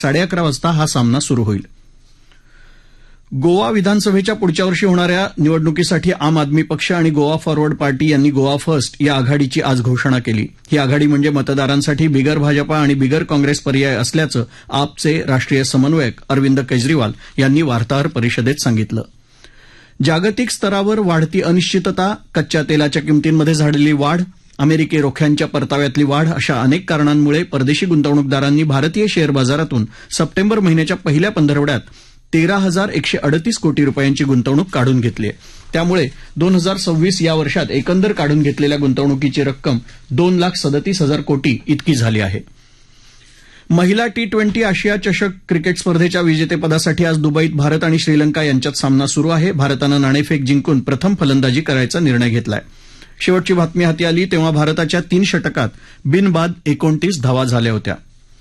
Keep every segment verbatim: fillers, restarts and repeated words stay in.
साडे अकरा वाजता हा सामना सुरू होईल. गोवा विधानसभेच्या पुढच्या वर्षी होणाऱ्या निवडणुकीसाठी आम आदमी पक्ष आणि गोवा फॉरवर्ड पार्टी यांनी गोवा फर्स्ट या आघाडीची आज घोषणा केली. ही आघाडी म्हणजे मतदारांसाठी बिगर भाजपा आणि बिगर काँग्रेस पर्याय असल्याचं आपचे राष्ट्रीय समन्वयक अरविंद केजरीवाल यांनी वार्ताहर परिषदेत सांगितलं. जागतिक स्तरावर वाढती अनिश्चितता, कच्च्या तेलाच्या किमतींमध्ये झालेली वाढ, अमेरिकी रोख्यांच्या परताव्यातली वाढ अशा अनेक कारणांमुळे परदेशी गुंतवणूकदारांनी भारतीय शेअर बाजारातून सप्टेंबर महिन्याच्या पहिल्या पंधरवड्यात तेरा हजार एकशे अडतीस कोटी रुपयांची गुंतवणूक काढून घेतली आहे. त्यामुळे दोन हजार सव्वीस या वर्षात एकंदर काढून घेतलेल्या गुंतवणुकीची रक्कम दोन लाख सदतीस हजार कोटी इतकी झाली आहे. महिला टी ट्वेंटी आशिया चषक क्रिकेट स्पर्धेच्या विजेतेपदासाठी आज दुबईत भारत आणि श्रीलंका यांच्यात सामना सुरू आहे. भारतानं नाणेफेक जिंकून प्रथम फलंदाजी करायचा निर्णय घेतलाय. शेवटची बातमी हाती आली तेव्हा भारताच्या तीन षटकात बिनबाद एकोणतीस धावा झाल्या होत्या.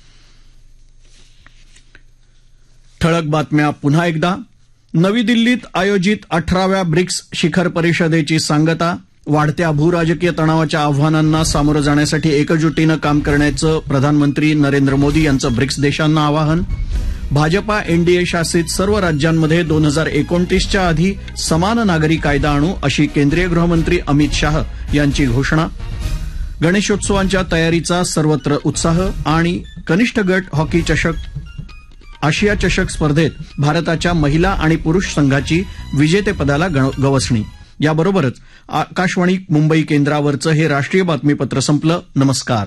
ठळक बातम्या पुन्हा एकदा. नवी दिल्लीत आयोजित अठराव्या ब्रिक्स शिखर परिषदेची सांगता. वाढत्या भूराजकीय तणावाच्या आव्हानांना सामोरं जाण्यासाठी एकजुटीनं काम करण्याचं प्रधानमंत्री नरेंद्र मोदी यांचं ब्रिक्स देशांना आवाहन. भाजपा एनडीए शासित सर्व राज्यांमध्ये दोन हजार एकोणतीसच्या आधी समान नागरी कायदा आणू अशी केंद्रीय गृहमंत्री अमित शाह यांची घोषणा. गणेशोत्सवांच्या तयारीचा सर्वत्र उत्साह. आणि कनिष्ठ गट हॉकी चषक आशिया चषक स्पर्धेत भारताच्या महिला आणि पुरुष संघाची विजेतेपदाला गवसणी. याबरोबरच आकाशवाणी मुंबई केंद्रावरचं हे राष्ट्रीय बातमीपत्र संपलं. नमस्कार.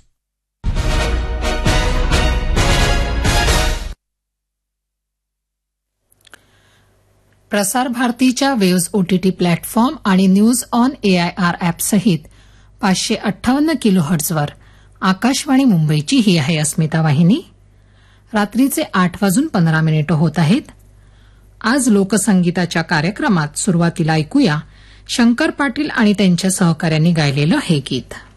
प्रसार भारतीच्या वेव्ज ओटीटी प्लॅटफॉर्म आणि न्यूज ऑन एआयआर ॲपसहित पाचशे अठ्ठावन्न किलोहर्ट्झवर आकाशवाणी मुंबईची ही आहे अस्मिता वाहिनी. रात्रीचे आठ वाजून पंधरा मिनिटं होत आहेत. आज लोकसंगीताच्या कार्यक्रमात सुरुवातीला ऐकूया शंकर पाटील आणि त्यांच्या सहकाऱ्यांनी गायलेलं हे गीत.